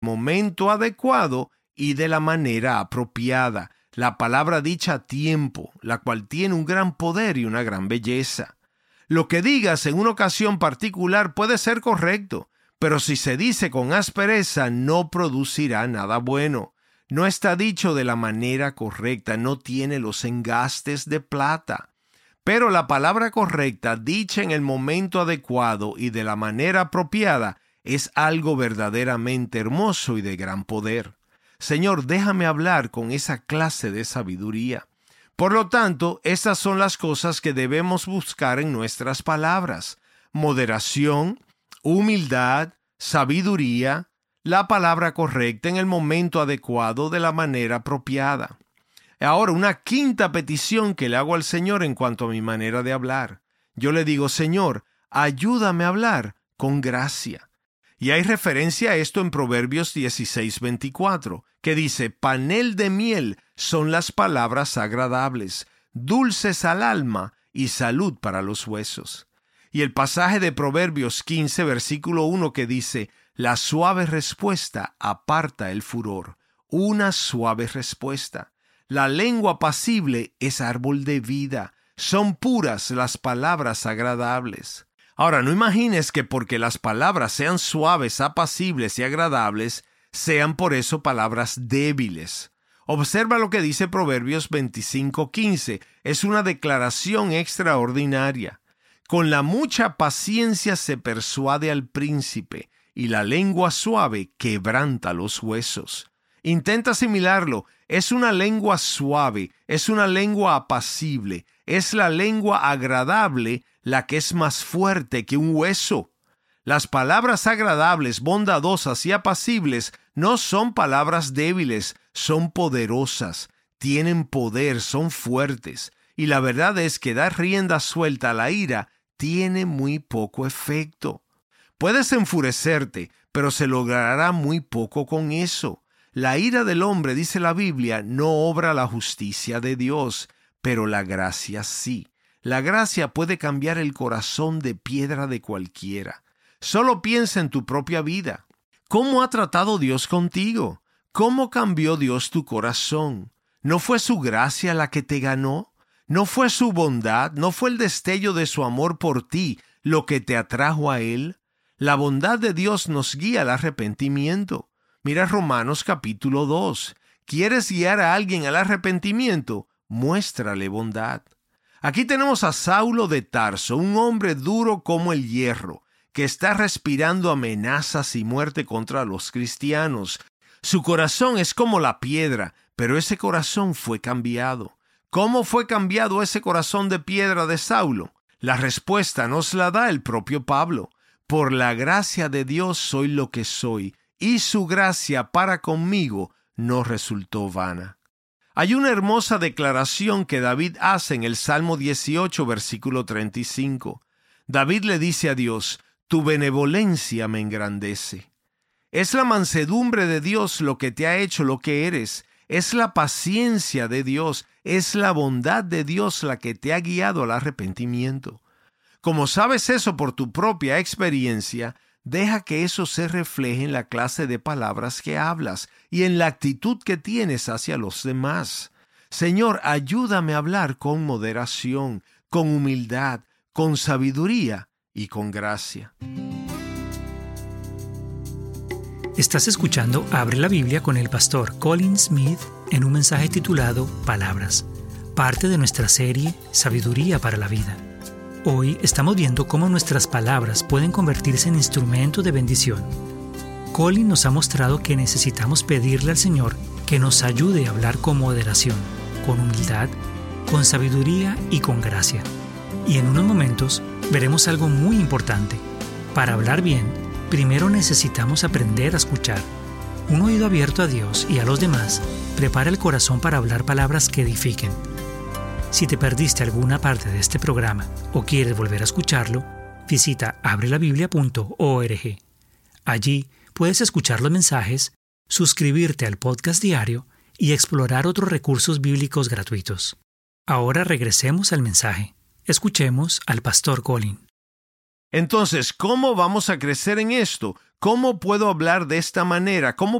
momento adecuado y de la manera apropiada. La palabra dicha a tiempo, la cual tiene un gran poder y una gran belleza. Lo que digas en una ocasión particular puede ser correcto, pero si se dice con aspereza no producirá nada bueno. No está dicho de la manera correcta, no tiene los engastes de plata. Pero la palabra correcta, dicha en el momento adecuado y de la manera apropiada, es algo verdaderamente hermoso y de gran poder. Señor, déjame hablar con esa clase de sabiduría. Por lo tanto, estas son las cosas que debemos buscar en nuestras palabras: moderación, humildad, sabiduría, la palabra correcta en el momento adecuado de la manera apropiada. Ahora, una quinta petición que le hago al Señor en cuanto a mi manera de hablar. Yo le digo: Señor, ayúdame a hablar con gracia. Y hay referencia a esto en Proverbios 16:24, que dice: panel de miel son las palabras agradables, dulces al alma y salud para los huesos. Y el pasaje de Proverbios 15, versículo 1, que dice: la suave respuesta aparta el furor. Una suave respuesta. La lengua apacible es árbol de vida. Son puras las palabras agradables. Ahora, no imagines que porque las palabras sean suaves, apacibles y agradables, sean por eso palabras débiles. Observa lo que dice Proverbios 25:15. Es una declaración extraordinaria. Con la mucha paciencia se persuade al príncipe, y la lengua suave quebranta los huesos. Intenta asimilarlo. Es una lengua suave, es una lengua apacible, es la lengua agradable la que es más fuerte que un hueso. Las palabras agradables, bondadosas y apacibles no son palabras débiles, son poderosas, tienen poder, son fuertes. Y la verdad es que dar rienda suelta a la ira tiene muy poco efecto. Puedes enfurecerte, pero se logrará muy poco con eso. La ira del hombre, dice la Biblia, no obra la justicia de Dios, pero la gracia sí. La gracia puede cambiar el corazón de piedra de cualquiera. Solo piensa en tu propia vida. ¿Cómo ha tratado Dios contigo? ¿Cómo cambió Dios tu corazón? ¿No fue su gracia la que te ganó? ¿No fue su bondad? ¿No fue el destello de su amor por ti lo que te atrajo a Él? La bondad de Dios nos guía al arrepentimiento. Mira Romanos capítulo 2. ¿Quieres guiar a alguien al arrepentimiento? Muéstrale bondad. Aquí tenemos a Saulo de Tarso, un hombre duro como el hierro, que está respirando amenazas y muerte contra los cristianos. Su corazón es como la piedra, pero ese corazón fue cambiado. ¿Cómo fue cambiado ese corazón de piedra de Saulo? La respuesta nos la da el propio Pablo. Por la gracia de Dios soy lo que soy, y su gracia para conmigo no resultó vana. Hay una hermosa declaración que David hace en el Salmo 18, versículo 35. David le dice a Dios: tu benevolencia me engrandece. Es la mansedumbre de Dios lo que te ha hecho lo que eres. Es la paciencia de Dios, es la bondad de Dios la que te ha guiado al arrepentimiento. Como sabes eso por tu propia experiencia, deja que eso se refleje en la clase de palabras que hablas y en la actitud que tienes hacia los demás. Señor, ayúdame a hablar con moderación, con humildad, con sabiduría y con gracia. Estás escuchando Abre la Biblia con el pastor Colin Smith en un mensaje titulado Palabras, parte de nuestra serie Sabiduría para la Vida. Hoy estamos viendo cómo nuestras palabras pueden convertirse en instrumento de bendición. Colin nos ha mostrado que necesitamos pedirle al Señor que nos ayude a hablar con moderación, con humildad, con sabiduría y con gracia. Y en unos momentos veremos algo muy importante. Para hablar bien, primero necesitamos aprender a escuchar. Un oído abierto a Dios y a los demás prepara el corazón para hablar palabras que edifiquen. Si te perdiste alguna parte de este programa o quieres volver a escucharlo, visita abrelabiblia.org. Allí puedes escuchar los mensajes, suscribirte al podcast diario y explorar otros recursos bíblicos gratuitos. Ahora regresemos al mensaje. Escuchemos al pastor Colin. Entonces, ¿cómo vamos a crecer en esto? ¿Cómo puedo hablar de esta manera? ¿Cómo